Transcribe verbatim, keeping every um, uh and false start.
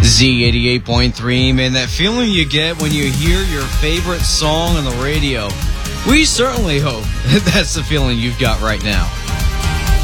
Z eighty-eight point three, man, that feeling you get when you hear your favorite song on the radio. We certainly hope that's the feeling you've got right now.